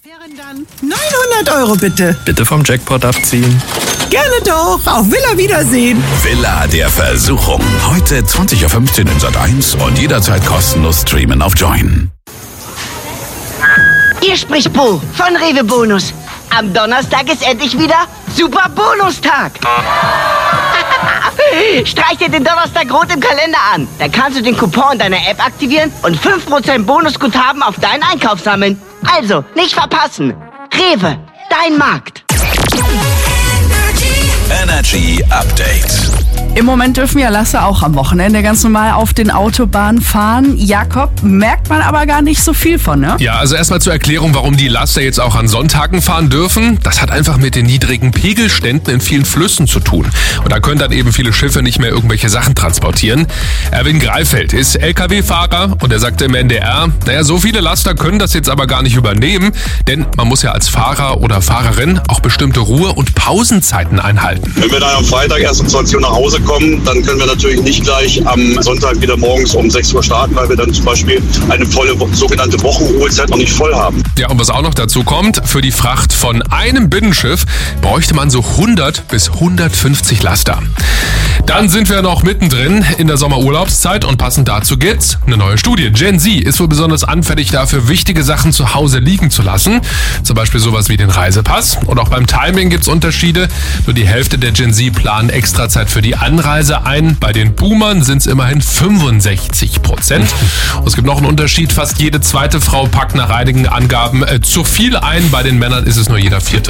Wären dann 900 € bitte. Bitte vom Jackpot abziehen. Gerne doch. Auf Villa Wiedersehen. Villa der Versuchung. Heute 20:15 Uhr in Sat.1 und jederzeit kostenlos streamen auf Join. Hier spricht Bo von Rewe Bonus. Am Donnerstag ist endlich wieder Super Bonustag. Streich dir den Donnerstag rot im Kalender an. Dann kannst du den Coupon in deiner App aktivieren und 5% Bonusguthaben auf deinen Einkauf sammeln. Also, nicht verpassen. Rewe, dein Markt. Energy Update. Im Moment dürfen ja Laster auch am Wochenende ganz normal auf den Autobahnen fahren. Jakob, merkt man aber gar nicht so viel von, ne? Ja, also erstmal zur Erklärung, warum die Laster jetzt auch an Sonntagen fahren dürfen. Das hat einfach mit den niedrigen Pegelständen in vielen Flüssen zu tun. Und da können dann eben viele Schiffe nicht mehr irgendwelche Sachen transportieren. Erwin Greifeld ist LKW-Fahrer und er sagte im NDR, so viele Laster können das jetzt aber gar nicht übernehmen, denn man muss ja als Fahrer oder Fahrerin auch bestimmte Ruhe- und Pausenzeiten einhalten. Wenn wir dann am Freitag erst um 20 Uhr nach Hause kommen, dann können wir natürlich nicht gleich am Sonntag wieder morgens um 6 Uhr starten, weil wir dann zum Beispiel eine volle sogenannte Wochenruhezeit noch nicht voll haben. Ja, und was auch noch dazu kommt, für die Fracht von einem Binnenschiff bräuchte man so 100 bis 150 Laster. Dann sind wir noch mittendrin in der Sommerurlaubszeit und passend dazu gibt's eine neue Studie. Gen Z ist wohl besonders anfällig dafür, wichtige Sachen zu Hause liegen zu lassen. Zum Beispiel sowas wie den Reisepass. Und auch beim Timing gibt's Unterschiede. Nur die Hälfte der Gen Z planen Extrazeit für die Anreise ein. Bei den Boomern sind es immerhin 65%. Und es gibt noch einen Unterschied. Fast jede zweite Frau packt nach einigen Angaben zu viel ein. Bei den Männern ist es nur jeder vierte.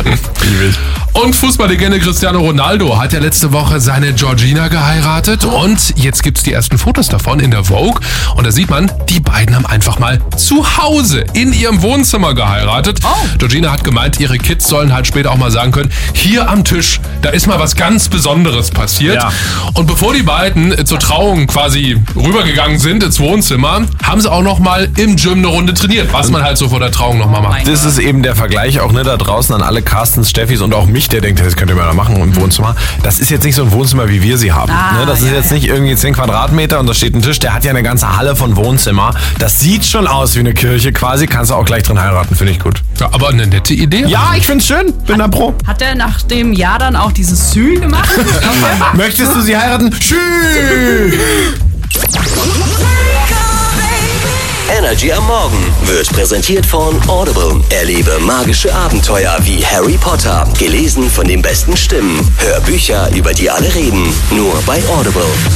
Und Fußballlegende Cristiano Ronaldo hat ja letzte Woche seine Georgina geheiratet. Und jetzt gibt's die ersten Fotos davon in der Vogue. Und da sieht man, die beiden haben einfach mal zu Hause in ihrem Wohnzimmer geheiratet. Georgina hat gemeint, ihre Kids sollen halt später auch mal sagen können, hier am Tisch, da ist mal was ganz Besonderes passiert. Ja. Und bevor die beiden zur Trauung quasi rübergegangen sind ins Wohnzimmer, haben sie auch noch mal im Gym eine Runde trainiert, was man halt so vor der Trauung noch mal macht. Das ist eben der Vergleich auch da draußen an alle Carstens, Steffis und auch mich, der denkt, das könnt ihr mal machen im Wohnzimmer. Das ist jetzt nicht so ein Wohnzimmer, wie wir sie haben. Das ist jetzt nicht irgendwie 10 Quadratmeter und da steht ein Tisch, der hat ja eine ganze Halle von Wohnzimmer. Das sieht schon aus wie eine Kirche quasi, kannst du auch gleich drin heiraten, finde ich gut. Ja, aber eine nette Idee. Ja, ich find's schön, bin da pro. Hat er nach dem Jahr dann auch dieses Sü gemacht? Möchtest du sie heiraten? Schön! Energy am Morgen wird präsentiert von Audible. Erlebe magische Abenteuer wie Harry Potter. Gelesen von den besten Stimmen. Hör Bücher, über die alle reden. Nur bei Audible.